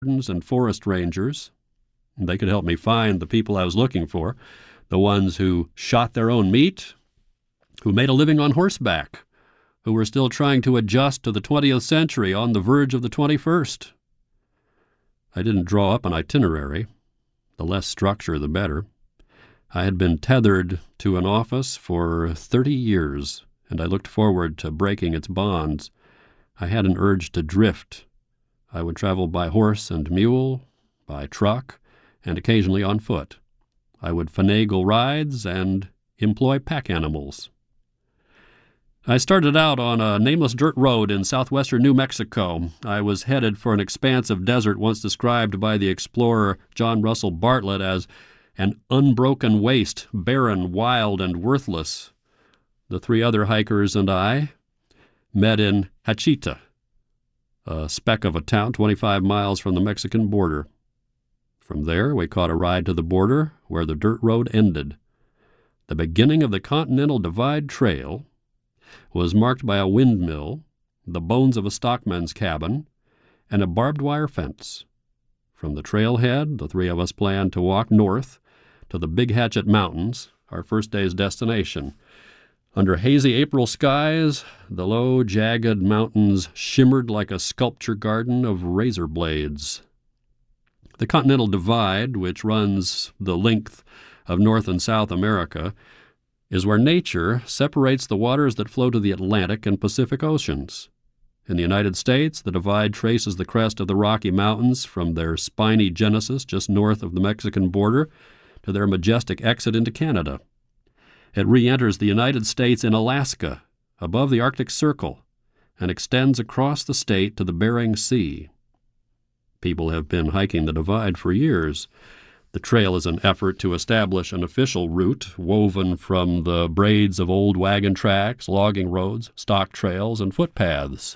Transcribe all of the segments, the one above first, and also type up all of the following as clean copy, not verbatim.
gardens and forest rangers. They could help me find the people I was looking for, the ones who shot their own meat, who made a living on horseback, who were still trying to adjust to the 20th century on the verge of the 21st. I didn't draw up an itinerary. The less structure, the better. I had been tethered to an office for 30 years, and I looked forward to breaking its bonds. I had an urge to drift. I would travel by horse and mule, by truck, and occasionally on foot. I would finagle rides and employ pack animals. I started out on a nameless dirt road in southwestern New Mexico. I was headed for an expanse of desert once described by the explorer John Russell Bartlett as an unbroken waste, barren, wild, and worthless. The three other hikers and I met in Hachita, a speck of a town 25 miles from the Mexican border. From there, we caught a ride to the border where the dirt road ended. The beginning of the Continental Divide Trail was marked by a windmill, the bones of a stockman's cabin, and a barbed wire fence. From the trailhead, the three of us planned to walk north to the Big Hatchet Mountains, our first day's destination. Under hazy April skies, the low, jagged mountains shimmered like a sculpture garden of razor blades. The Continental Divide, which runs the length of North and South America, is where nature separates the waters that flow to the Atlantic and Pacific Oceans. In the United States, the divide traces the crest of the Rocky Mountains from their spiny genesis just north of the Mexican border to their majestic exit into Canada. It re-enters the United States in Alaska, above the Arctic Circle, and extends across the state to the Bering Sea. People have been hiking the divide for years. The trail is an effort to establish an official route woven from the braids of old wagon tracks, logging roads, stock trails, and footpaths.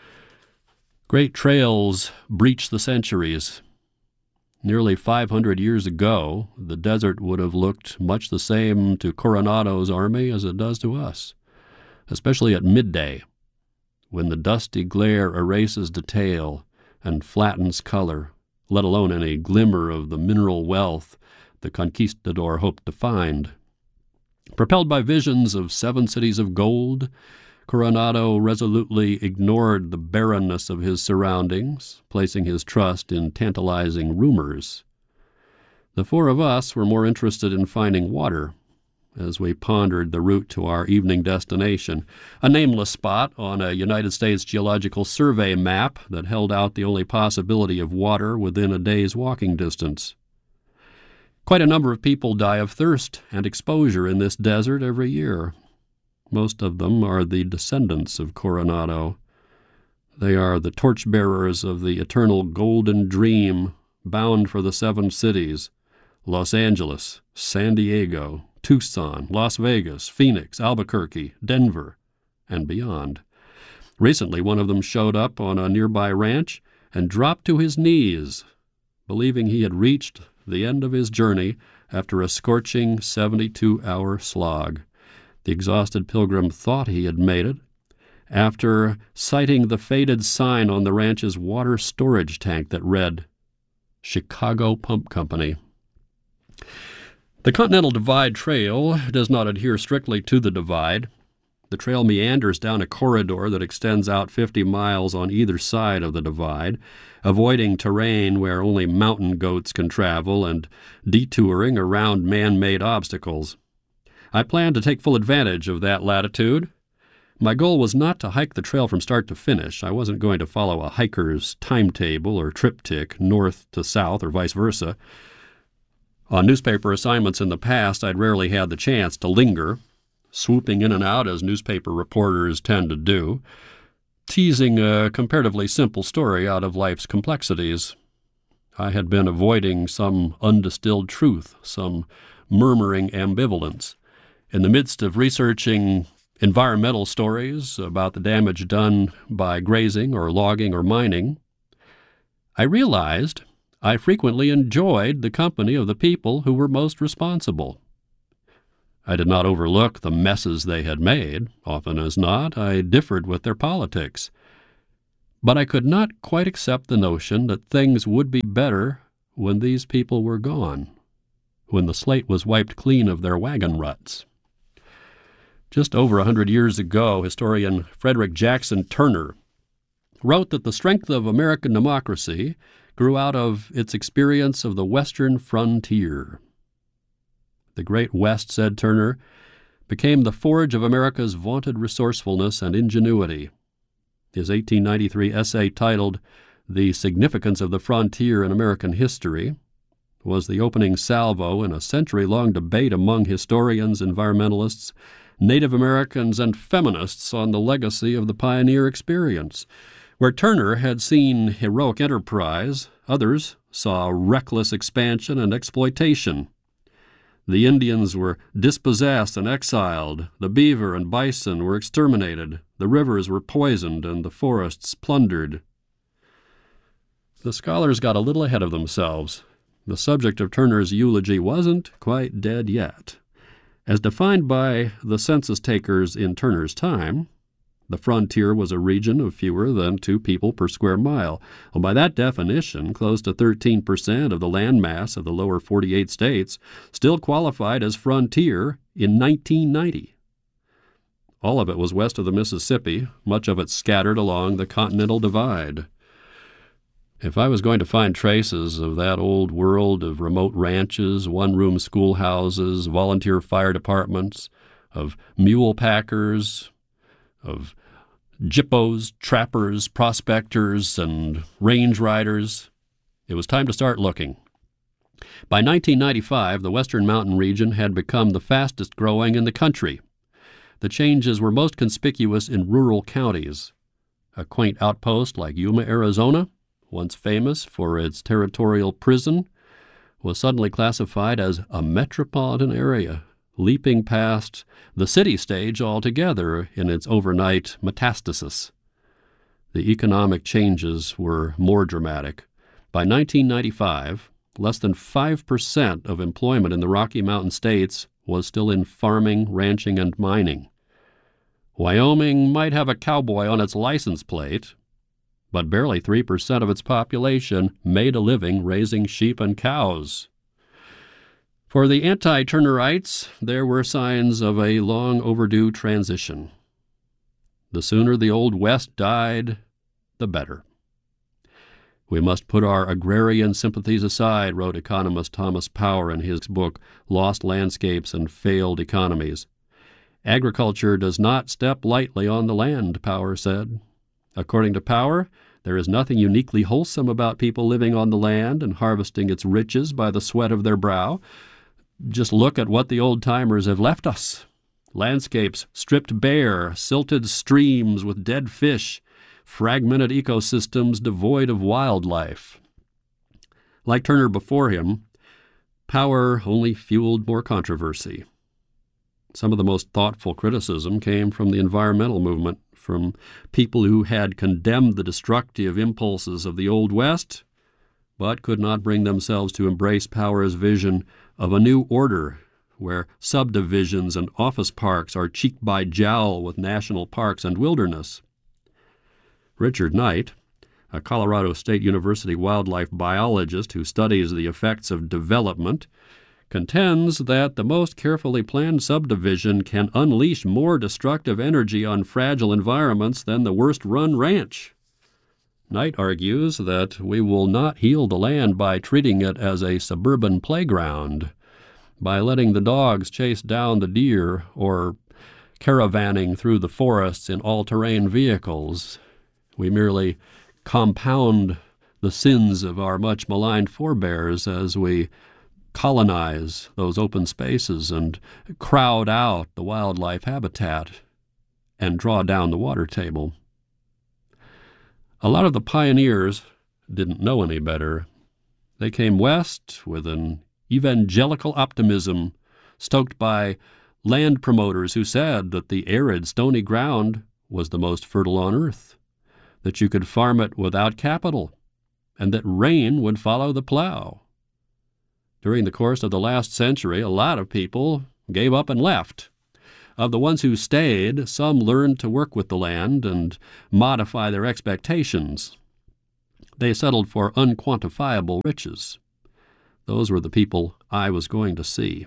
Great trails breach the centuries. Nearly 500 years ago, the desert would have looked much the same to Coronado's army as it does to us, especially at midday, when the dusty glare erases detail and flattens color, let alone any glimmer of the mineral wealth the conquistador hoped to find. Propelled by visions of 7 cities of gold, Coronado resolutely ignored the barrenness of his surroundings, placing his trust in tantalizing rumors. The 4 of us were more interested in finding water as we pondered the route to our evening destination, a nameless spot on a United States Geological Survey map that held out the only possibility of water within a day's walking distance. Quite a number of people die of thirst and exposure in this desert every year. Most of them are the descendants of Coronado. They are the torchbearers of the eternal golden dream, bound for the 7 cities: Los Angeles, San Diego, Tucson, Las Vegas, Phoenix, Albuquerque, Denver, and beyond. Recently, one of them showed up on a nearby ranch and dropped to his knees, believing he had reached the end of his journey after a scorching 72-hour slog. The exhausted pilgrim thought he had made it after sighting the faded sign on the ranch's water storage tank that read, Chicago Pump Company. The Continental Divide Trail does not adhere strictly to the divide. The trail meanders down a corridor that extends out 50 miles on either side of the divide, avoiding terrain where only mountain goats can travel and detouring around man-made obstacles. I planned to take full advantage of that latitude. My goal was not to hike the trail from start to finish. I wasn't going to follow a hiker's timetable or triptych north to south or vice versa. On newspaper assignments in the past, I'd rarely had the chance to linger, swooping in and out as newspaper reporters tend to do, teasing a comparatively simple story out of life's complexities. I had been avoiding some undistilled truth, some murmuring ambivalence. In the midst of researching environmental stories about the damage done by grazing or logging or mining, I realized I frequently enjoyed the company of the people who were most responsible. I did not overlook the messes they had made. Often as not, I differed with their politics. But I could not quite accept the notion that things would be better when these people were gone, when the slate was wiped clean of their wagon ruts. Just over 100 years ago, historian Frederick Jackson Turner wrote that the strength of American democracy grew out of its experience of the Western frontier. The Great West, said Turner, became the forge of America's vaunted resourcefulness and ingenuity. His 1893 essay titled The Significance of the Frontier in American History was the opening salvo in a century-long debate among historians, environmentalists, Native Americans, and feminists on the legacy of the pioneer experience. Where Turner had seen heroic enterprise, others saw reckless expansion and exploitation. The Indians were dispossessed and exiled, the beaver and bison were exterminated, the rivers were poisoned, and the forests plundered. The scholars got a little ahead of themselves. The subject of Turner's eulogy wasn't quite dead yet. As defined by the census takers in Turner's time, the frontier was a region of fewer than 2 people per square mile. Well, by that definition, close to 13% of the landmass of the lower 48 states still qualified as frontier in 1990. All of it was west of the Mississippi, much of it scattered along the Continental Divide. If I was going to find traces of that old world of remote ranches, one-room schoolhouses, volunteer fire departments, of mule packers, of jippos, trappers, prospectors, and range riders, it was time to start looking. By 1995, the Western Mountain region had become the fastest growing in the country. The changes were most conspicuous in rural counties. A quaint outpost like Yuma, Arizona, once famous for its territorial prison, was suddenly classified as a metropolitan area, leaping past the city stage altogether in its overnight metastasis. The economic changes were more dramatic. By 1995, less than 5% of employment in the Rocky Mountain states was still in farming, ranching, and mining. Wyoming might have a cowboy on its license plate, but barely 3% of its population made a living raising sheep and cows. For the anti-Turnerites, there were signs of a long overdue transition. The sooner the Old West died, the better. We must put our agrarian sympathies aside, wrote economist Thomas Power in his book Lost Landscapes and Failed Economies. Agriculture does not step lightly on the land, Power said. According to Power, there is nothing uniquely wholesome about people living on the land and harvesting its riches by the sweat of their brow. Just look at what the old-timers have left us. Landscapes stripped bare, silted streams with dead fish, fragmented ecosystems devoid of wildlife. Like Turner before him, Power only fueled more controversy. Some of the most thoughtful criticism came from the environmental movement, from people who had condemned the destructive impulses of the Old West, but could not bring themselves to embrace Power's vision of a new order where subdivisions and office parks are cheek by jowl with national parks and wilderness. Richard Knight, a Colorado State University wildlife biologist who studies the effects of development, contends that the most carefully planned subdivision can unleash more destructive energy on fragile environments than the worst-run ranch. Knight argues that we will not heal the land by treating it as a suburban playground, by letting the dogs chase down the deer, or caravanning through the forests in all-terrain vehicles. We merely compound the sins of our much-maligned forebears as we colonize those open spaces and crowd out the wildlife habitat and draw down the water table. A lot of the pioneers didn't know any better. They came west with an evangelical optimism stoked by land promoters who said that the arid, stony ground was the most fertile on earth, that you could farm it without capital, and that rain would follow the plow. During the course of the last century, a lot of people gave up and left. Of the ones who stayed, some learned to work with the land and modify their expectations. They settled for unquantifiable riches. Those were the people I was going to see.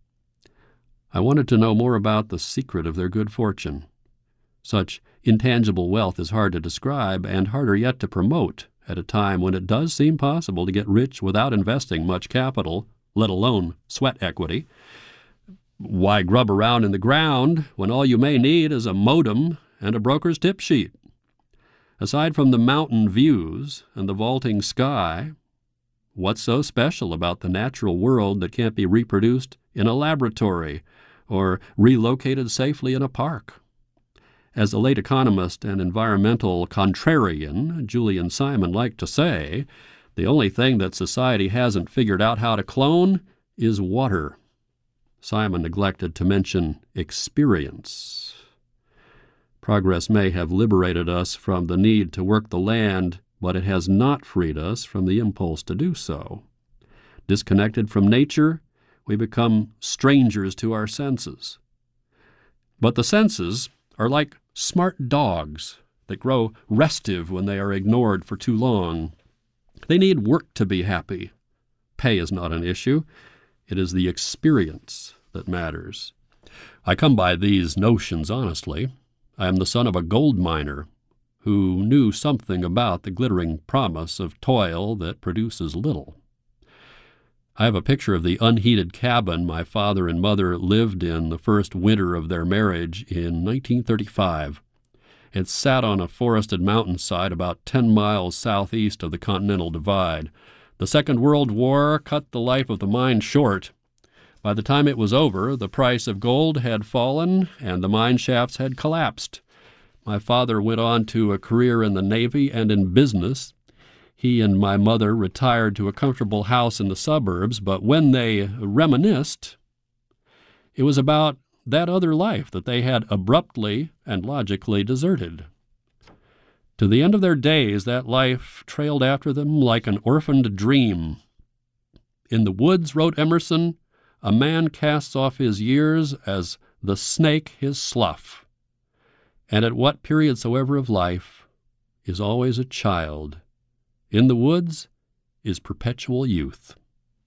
I wanted to know more about the secret of their good fortune. Such intangible wealth is hard to describe and harder yet to promote at a time when it does seem possible to get rich without investing much capital, let alone sweat equity. Why grub around in the ground when all you may need is a modem and a broker's tip sheet? Aside from the mountain views and the vaulting sky, what's so special about the natural world that can't be reproduced in a laboratory or relocated safely in a park? As the late economist and environmental contrarian Julian Simon liked to say, the only thing that society hasn't figured out how to clone is water. Simon neglected to mention experience. Progress may have liberated us from the need to work the land, but it has not freed us from the impulse to do so. Disconnected from nature, we become strangers to our senses. But the senses are like smart dogs that grow restive when they are ignored for too long. They need work to be happy. Pay is not an issue. It is the experience that matters. I come by these notions honestly. I am the son of a gold miner who knew something about the glittering promise of toil that produces little. I have a picture of the unheated cabin my father and mother lived in the first winter of their marriage in 1935. It sat on a forested mountainside about 10 miles southeast of the Continental Divide. The Second World War cut the life of the mine short. By the time it was over, the price of gold had fallen and the mine shafts had collapsed. My father went on to a career in the Navy and in business. He and my mother retired to a comfortable house in the suburbs, but when they reminisced, it was about that other life that they had abruptly and logically deserted. To the end of their days, that life trailed after them like an orphaned dream. In the woods, wrote Emerson, a man casts off his years as the snake his slough, and at what period soever of life is always a child. In the woods is perpetual youth.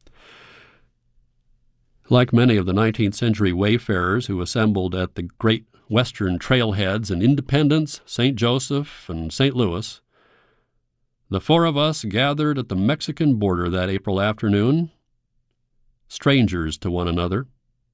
Like many of the 19th century wayfarers who assembled at the great western trailheads in Independence, St. Joseph, and St. Louis, the four of us gathered at the Mexican border that April afternoon, strangers to one another.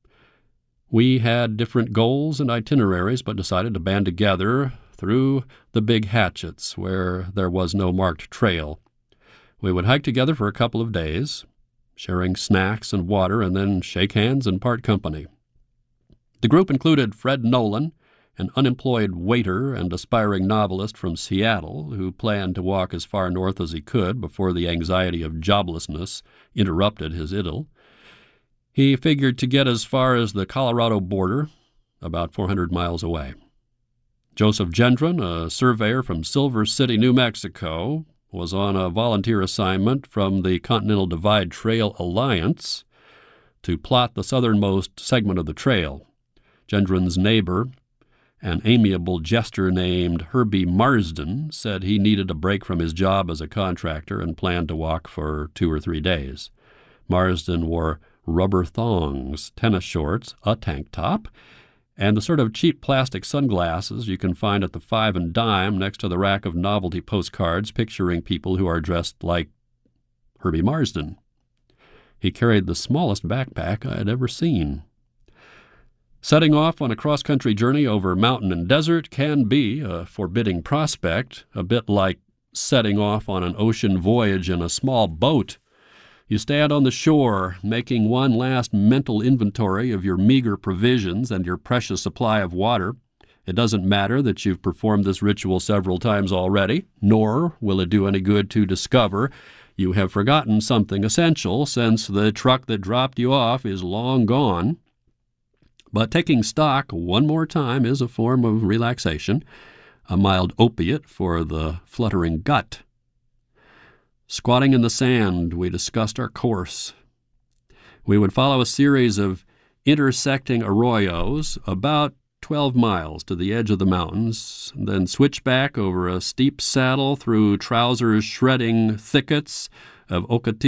We had different goals and itineraries, but decided to band together through the Big Hatchets, where there was no marked trail. We would hike together for a couple of days, sharing snacks and water, and then shake hands and part company. The group included Fred Nolan, an unemployed waiter and aspiring novelist from Seattle who planned to walk as far north as he could before the anxiety of joblessness interrupted his idyll. He figured to get as far as the Colorado border, about 400 miles away. Joseph Gendron, a surveyor from Silver City, New Mexico, was on a volunteer assignment from the Continental Divide Trail Alliance to plot the southernmost segment of the trail. Gendron's neighbor, an amiable jester named Herbie Marsden, said he needed a break from his job as a contractor and planned to walk for 2 or 3 days. Marsden wore rubber thongs, tennis shorts, a tank top, and the sort of cheap plastic sunglasses you can find at the Five and Dime next to the rack of novelty postcards picturing people who are dressed like Herbie Marsden. He carried the smallest backpack I had ever seen. Setting off on a cross-country journey over mountain and desert can be a forbidding prospect, a bit like setting off on an ocean voyage in a small boat. You stand on the shore, making one last mental inventory of your meager provisions and your precious supply of water. It doesn't matter that you've performed this ritual several times already, nor will it do any good to discover you have forgotten something essential, since the truck that dropped you off is long gone. But taking stock one more time is a form of relaxation, a mild opiate for the fluttering gut. Squatting in the sand, we discussed our course. We would follow a series of intersecting arroyos about 12 miles to the edge of the mountains, then switch back over a steep saddle through trousers-shredding thickets of ocotillo